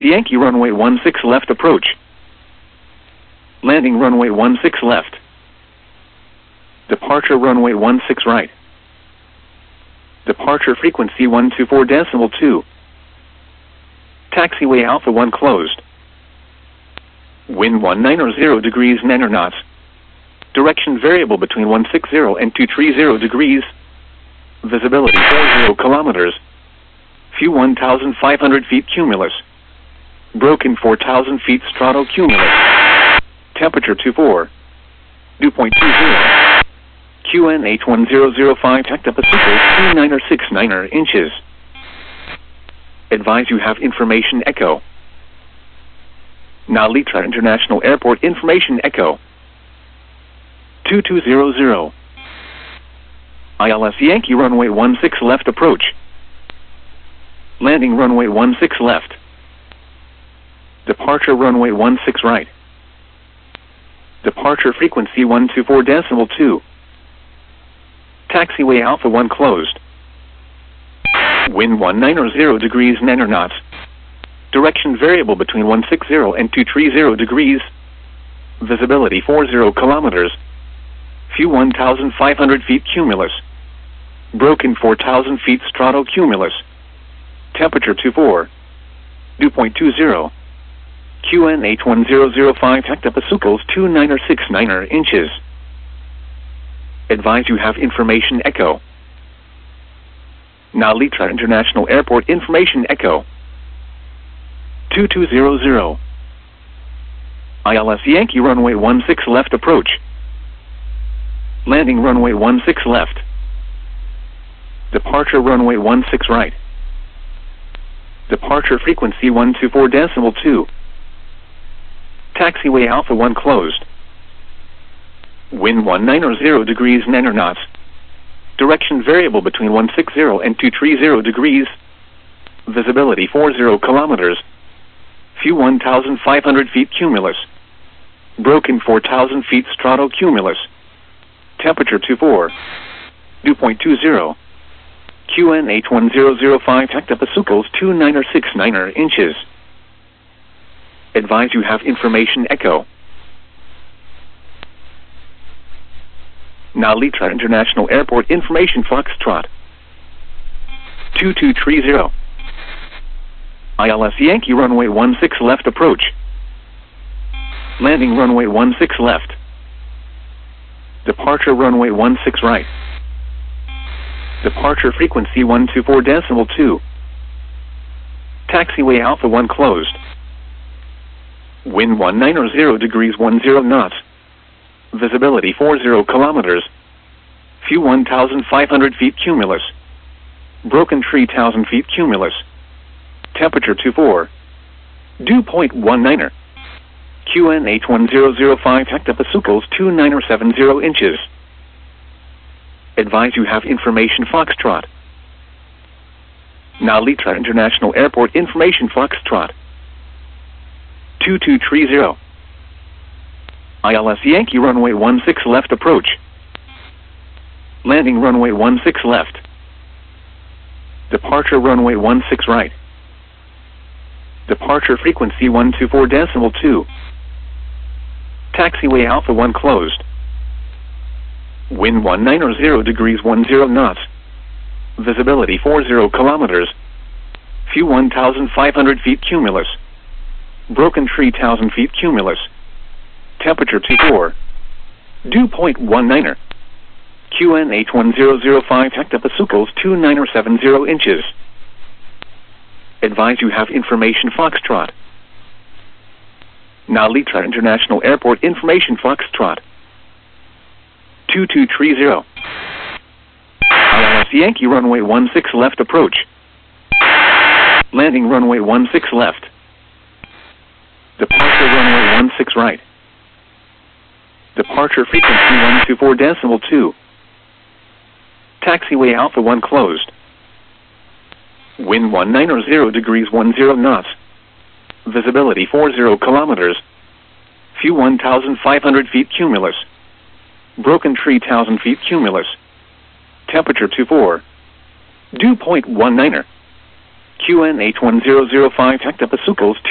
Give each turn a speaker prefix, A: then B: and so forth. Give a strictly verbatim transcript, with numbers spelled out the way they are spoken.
A: Yankee runway one six left approach. Landing runway one six left. Departure runway one six right. Departure frequency one two four decimal two. Taxiway Alpha one closed. Wind one nine zero degrees nine knots. Direction variable between one sixty and two thirty degrees. Visibility forty kilometers. Few one thousand five hundred feet cumulus. Broken four thousand feet stratocumulus. Temperature twenty-four. Dew point two zero. Q N H one zero zero five hectopascals two nine six nine inches. Advise you have information echo. Narita International Airport information echo. two two zero zero. I L S Yankee runway one six left approach. Landing runway one six left. Departure runway one six right. Departure frequency one two four decimal two. Taxiway Alpha one closed. Wind one nine zero degrees nine knots. Direction variable between one sixty and two thirty degrees. Visibility forty kilometers. Few one thousand five hundred feet cumulus. Broken four thousand feet stratocumulus. Temperature twenty-four. Dew point two zero. Q N H one zero zero five hectopascals two nine six nine inches. Advise you have information echo. Narita International Airport information echo. two two zero zero. I L S Yankee runway one six left approach. Landing runway one six left. Departure runway one six right. Departure frequency one two four decimal two. Taxiway Alpha one closed. Wind one nine zero degrees nine knots. Direction variable between one sixty and two thirty degrees. Visibility forty kilometers. Few one thousand five hundred feet cumulus. Broken four thousand feet stratocumulus. Temperature twenty-four. Dew point two zero. Q N H one zero zero five hectopascals two nine six nine inches. Advise you have information echo. Narita International Airport information Foxtrot. two two three zero. I L S Yankee runway one six left approach. Landing runway one six left. Departure runway one six right. Departure frequency one two four decimal two. Taxiway Alpha one closed. Wind one nine zero degrees ten knots. Visibility forty kilometers. Few one thousand five hundred feet cumulus. Broken three thousand feet cumulus. Temperature twenty-four. Dew point one nine. Q N H one zero zero five hectopascals two nine seven zero inches. Advise you have information Foxtrot. Narita International Airport information Foxtrot. two two three zero. I L S Yankee runway one six left approach. Landing runway one six left. Departure runway one six right. Departure frequency one two four decimal two. Taxiway Alpha one closed. Wind one nine zero degrees ten knots. Visibility forty kilometers. Few one thousand five hundred feet cumulus. Broken three thousand feet cumulus. Temperature twenty-four. Dew point one nine. Q N H one zero zero five hectopascals two nine seven zero inches. Advise you have information Foxtrot. Narita International Airport information Foxtrot. two two three zero. I L S Yankee runway one six left approach. Landing runway one six left. Departure runway one six right. Departure frequency one two four decimal two. Taxiway Alpha one closed. Wind one nine zero degrees ten knots. Visibility forty kilometers. Few one thousand five hundred feet cumulus. Broken three thousand feet cumulus. Temperature twenty-four. Dew point one nine. Q N H one zero zero five hectopascals